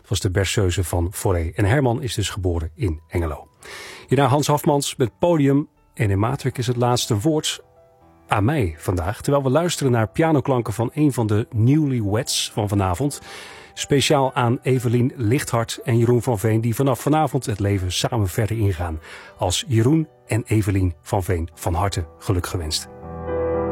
was de berceuse van Fauré. En Herman is dus geboren in Engelo. Hierna Hans Hafmans met Podium. En in Maatwerk is het laatste woord aan mij vandaag. Terwijl we luisteren naar pianoklanken van een van de newlyweds van vanavond. Speciaal aan Evelien Lichthart en Jeroen van Veen, die vanaf vanavond het leven samen verder ingaan. Als Jeroen en Evelien van Veen van harte geluk gewenst.